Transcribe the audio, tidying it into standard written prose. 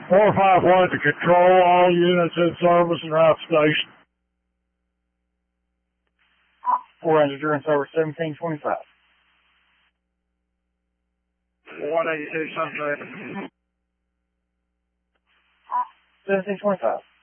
451 to control all units in service and route station. 400 during service 1725. 182 something. 1725.